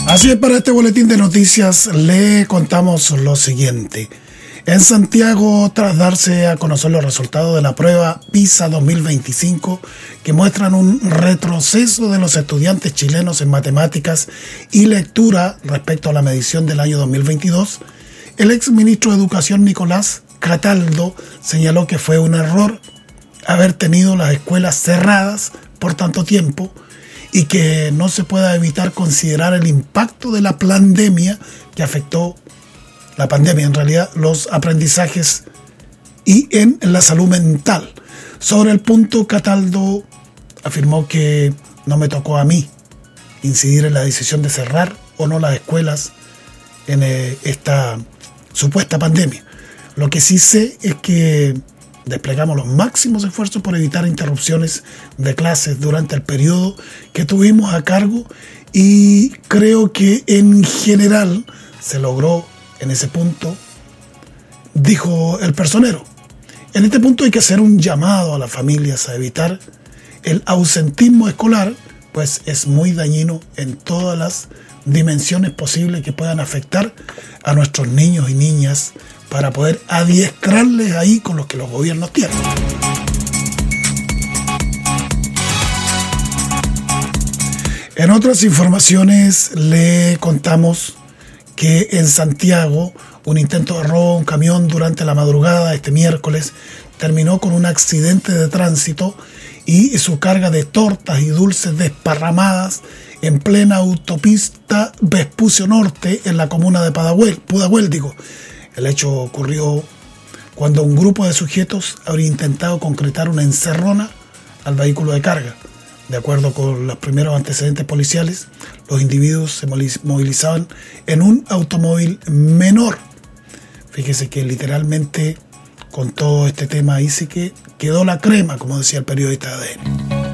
Así es, para este boletín de noticias le contamos lo siguiente. En Santiago, tras darse a conocer los resultados de la prueba PISA 2025, que muestran un retroceso de los estudiantes chilenos en matemáticas y lectura respecto a la medición del año 2022, el exministro de Educación Nicolás Cataldo señaló que fue un error haber tenido las escuelas cerradas por tanto tiempo y que no se pueda evitar considerar el impacto de la pandemia que afectó la pandemia, en realidad, los aprendizajes y en la salud mental. Sobre el punto, Cataldo afirmó que no me tocó a mí incidir en la decisión de cerrar o no las escuelas en esta supuesta pandemia. Lo que sí sé es que desplegamos los máximos esfuerzos por evitar interrupciones de clases durante el periodo que tuvimos a cargo y creo que en general se logró en ese punto, dijo el personero. En este punto hay que hacer un llamado a las familias a evitar el ausentismo escolar, pues es muy dañino en todas las dimensiones posibles que puedan afectar a nuestros niños y niñas para poder adiestrarles ahí con los que los gobiernos tienen. En otras informaciones le contamos que en Santiago un intento de robo a un camión durante la madrugada este miércoles terminó con un accidente de tránsito y su carga de tortas y dulces desparramadas en plena autopista Vespucio Norte en la comuna de Pudahuel. El hecho ocurrió cuando un grupo de sujetos habría intentado concretar una encerrona al vehículo de carga. De acuerdo con los primeros antecedentes policiales, los individuos se movilizaban en un automóvil menor. Fíjese que literalmente con todo este tema ahí sí que quedó la crema, como decía el periodista de ADN.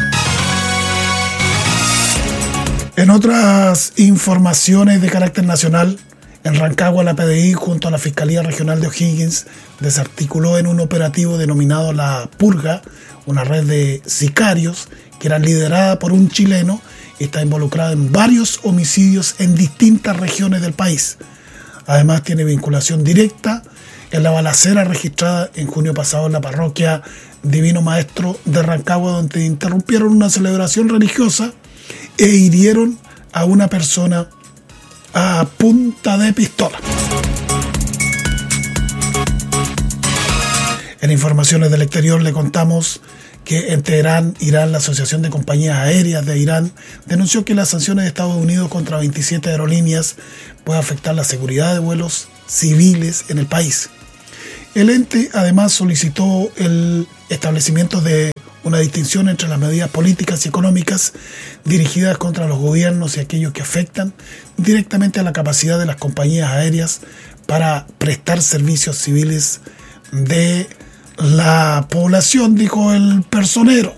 En otras informaciones de carácter nacional, en Rancagua la PDI junto a la Fiscalía Regional de O'Higgins desarticuló en un operativo denominado La Purga, una red de sicarios que era liderada por un chileno y está involucrada en varios homicidios en distintas regiones del país. Además tiene vinculación directa en la balacera registrada en junio pasado en la parroquia Divino Maestro de Rancagua, donde interrumpieron una celebración religiosa e hirieron a una persona a punta de pistola. En informaciones del exterior le contamos que en Teherán, Irán, la Asociación de Compañías Aéreas de Irán denunció que las sanciones de Estados Unidos contra 27 aerolíneas pueden afectar la seguridad de vuelos civiles en el país. El ente además solicitó el establecimiento de una distinción entre las medidas políticas y económicas dirigidas contra los gobiernos y aquellos que afectan directamente a la capacidad de las compañías aéreas para prestar servicios civiles de la población, dijo el personero.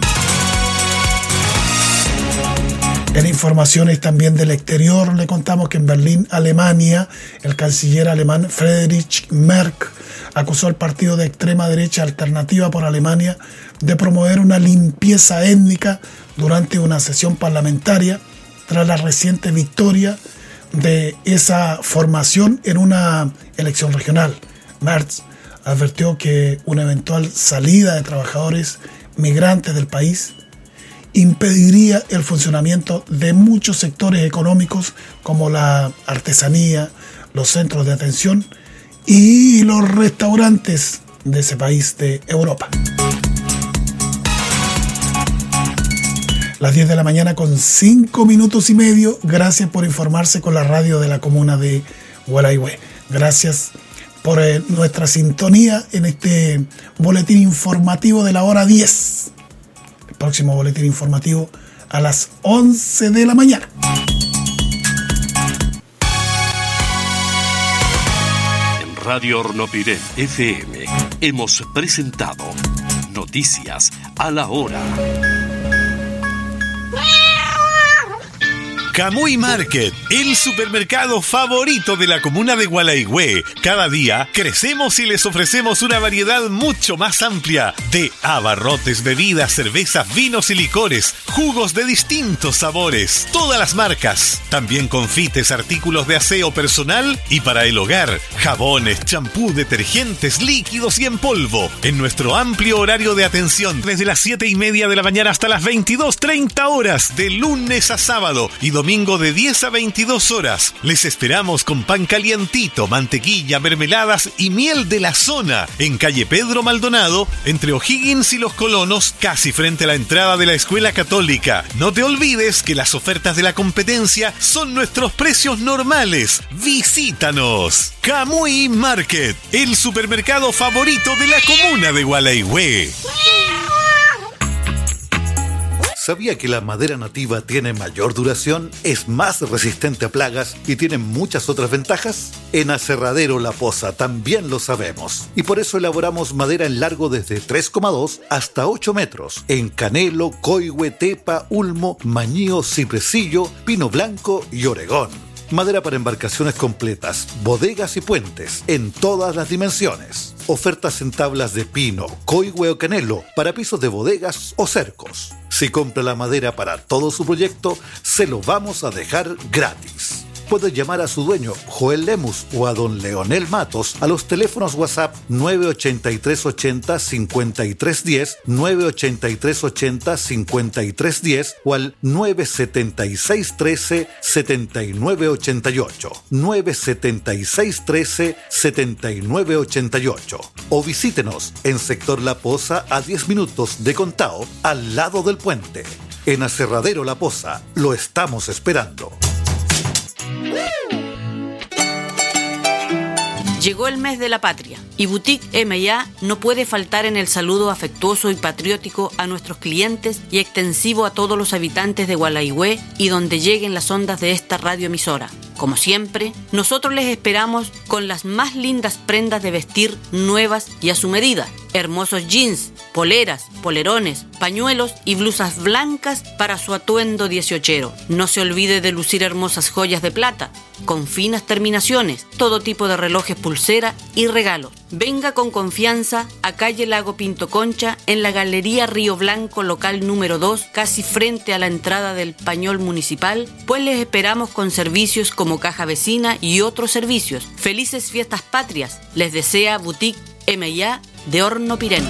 En informaciones también del exterior le contamos que en Berlín, Alemania, el canciller alemán Friedrich Merz acusó al partido de extrema derecha Alternativa por Alemania de promover una limpieza étnica durante una sesión parlamentaria tras la reciente victoria de esa formación en una elección regional. Merz advirtió que una eventual salida de trabajadores migrantes del país impediría el funcionamiento de muchos sectores económicos como la artesanía, los centros de atención y los restaurantes de ese país de Europa. Las 10 de la mañana con 5 minutos y medio. Gracias por informarse con la radio de la comuna de Gualeguay. Gracias por nuestra sintonía en este boletín informativo de la hora 10. El próximo boletín informativo a las 11 de la mañana. En Radio Hornopirén FM hemos presentado Noticias a la Hora. Camuy Market, el supermercado favorito de la comuna de Gualaihue. Cada día crecemos y les ofrecemos una variedad mucho más amplia de abarrotes, bebidas, cervezas, vinos y licores, jugos de distintos sabores, todas las marcas. También confites, artículos de aseo personal y para el hogar, jabones, champú, detergentes, líquidos y en polvo. En nuestro amplio horario de atención, desde las 7:30 de la mañana hasta las 22:30 horas, de lunes a sábado y domingo de 10 a 22 horas. Les esperamos con pan calientito, mantequilla, mermeladas y miel de la zona en calle Pedro Maldonado, entre O'Higgins y Los Colonos, casi frente a la entrada de la Escuela Católica. No te olvides que las ofertas de la competencia son nuestros precios normales. Visítanos. Camuy Market, el supermercado favorito de la comuna de Gualaihue. ¿Sabía que la madera nativa tiene mayor duración, es más resistente a plagas y tiene muchas otras ventajas? En Aserradero La Poza también lo sabemos. Y por eso elaboramos madera en largo desde 3,2 hasta 8 metros. En canelo, coihue, tepa, ulmo, mañío, cipresillo, pino blanco y oregón. Madera para embarcaciones completas, bodegas y puentes, en todas las dimensiones. Ofertas en tablas de pino, coihue o canelo, para pisos de bodegas o cercos. Si compra la madera para todo su proyecto, se lo vamos a dejar gratis. Puede llamar a su dueño, Joel Lemus, o a don Leonel Matos a los teléfonos WhatsApp 98380-5310, 98380-5310 o al 97613-7988, 97613-7988. O visítenos en Sector La Poza a 10 minutos de Contao, al lado del puente. En Aserradero La Poza, lo estamos esperando. Llegó el mes de la patria y Boutique M&A no puede faltar en el saludo afectuoso y patriótico a nuestros clientes y extensivo a todos los habitantes de Gualaihue y donde lleguen las ondas de esta radioemisora. Como siempre, nosotros les esperamos con las más lindas prendas de vestir nuevas y a su medida. Hermosos jeans, poleras, polerones, pañuelos y blusas blancas para su atuendo 18ero. No se olvide de lucir hermosas joyas de plata, con finas terminaciones, todo tipo de relojes, pulsera y regalos. Venga con confianza a calle Lago Pinto Concha, en la Galería Río Blanco, local número 2, casi frente a la entrada del Pañol Municipal, pues les esperamos con servicios como caja vecina y otros servicios. Felices fiestas patrias, les desea Boutique M&A de Horno Pirén.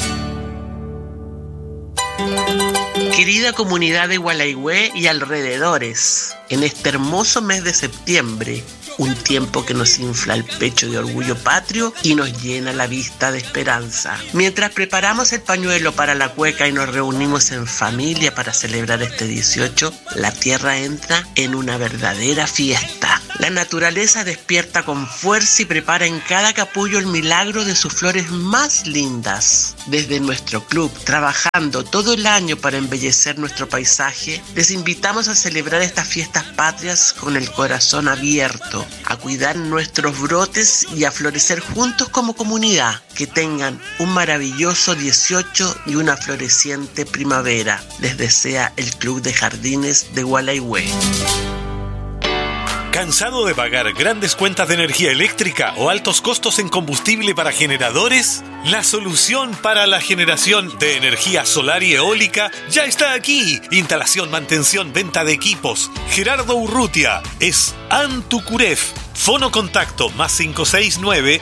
Querida comunidad de Gualaihue y alrededores, en este hermoso mes de septiembre, un tiempo que nos infla el pecho de orgullo patrio y nos llena la vista de esperanza. Mientras preparamos el pañuelo para la cueca y nos reunimos en familia para celebrar este 18, la tierra entra en una verdadera fiesta. La naturaleza despierta con fuerza y prepara en cada capullo el milagro de sus flores más lindas. Desde nuestro club, trabajando todo el año para embellecer nuestro paisaje, les invitamos a celebrar estas fiestas patrias con el corazón abierto, a cuidar nuestros brotes y a florecer juntos como comunidad. Que tengan un maravilloso 18 y una floreciente primavera. Les desea el Club de Jardines de Gualaihue. ¿Cansado de pagar grandes cuentas de energía eléctrica o altos costos en combustible para generadores? La solución para la generación de energía solar y eólica ya está aquí. Instalación, mantención, venta de equipos. Gerardo Urrutia es Antucuref. Fono contacto +569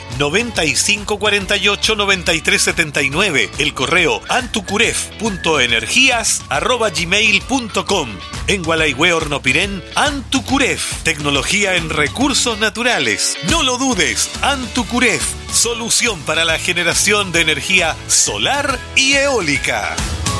9548 9379. El correo antucuref.energías@gmail.com. En Gualaihue, Horno Pirén, Antucuref. Tecnología en recursos naturales. No lo dudes, Antucuref. Solución para la generación de energía solar y eólica.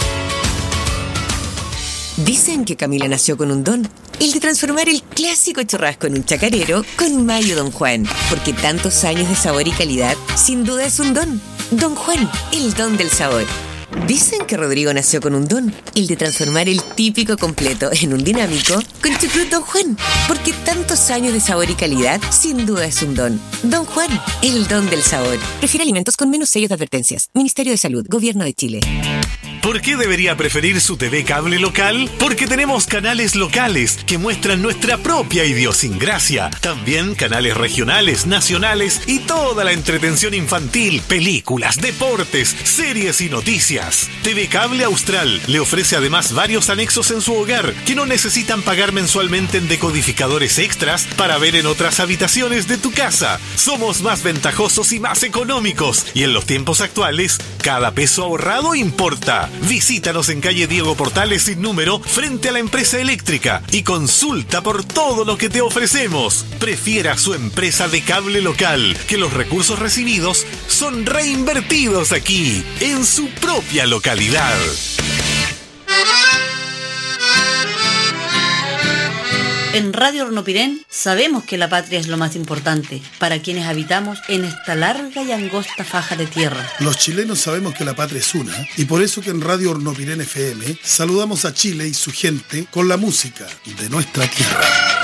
Dicen que Camila nació con un don, el de transformar el clásico churrasco en un chacarero con Mayo Don Juan, porque tantos años de sabor y calidad, sin duda es un don. Don Juan, el don del sabor. Dicen que Rodrigo nació con un don, el de transformar el típico completo en un dinámico con Chucrut Don Juan, porque tantos años de sabor y calidad, sin duda es un don. Don Juan, el don del sabor. Prefiere alimentos con menos sellos de advertencias. Ministerio de Salud, Gobierno de Chile. ¿Por qué debería preferir su TV cable local? Porque tenemos canales locales que muestran nuestra propia idiosincrasia. También canales regionales, nacionales y toda la entretención infantil, películas, deportes, series y noticias. TV Cable Austral le ofrece además varios anexos en su hogar que no necesitan pagar mensualmente en decodificadores extras para ver en otras habitaciones de tu casa. Somos más ventajosos y más económicos y en los tiempos actuales, cada peso ahorrado importa. Visítanos en calle Diego Portales sin número frente a la empresa eléctrica y consulta por todo lo que te ofrecemos. Prefiera su empresa de cable local, que los recursos recibidos son reinvertidos aquí, en su propia localidad. En Radio Hornopirén sabemos que la patria es lo más importante para quienes habitamos en esta larga y angosta faja de tierra. Los chilenos sabemos que la patria es una y por eso que en Radio Hornopirén FM saludamos a Chile y su gente con la música de nuestra tierra.